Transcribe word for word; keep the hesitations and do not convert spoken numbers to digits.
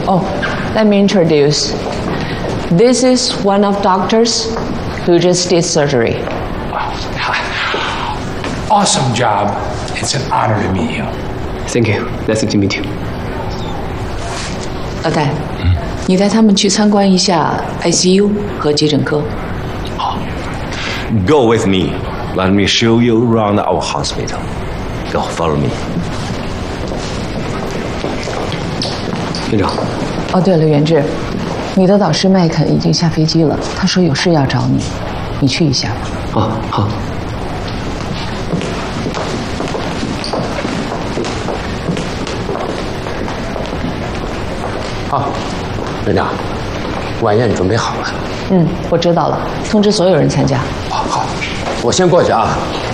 Oh, let me introduce. This is one of doctors who just did surgery. Awesome job. It's an honor to meet you. Thank you. Nice to meet you. 老戴，嗯，你带他们去参观一下 I C U 和急诊科。 好。Go with me. Let me show you around our hospital. Go, follow me. 院长。 哦，对了，袁志，你的导师麦肯已经下飞机了，他说有事要找你，你去一下吧。 啊，好。 好，院长，晚宴准备好了。 嗯，我知道了，通知所有人参加。 好，好，我先过去啊。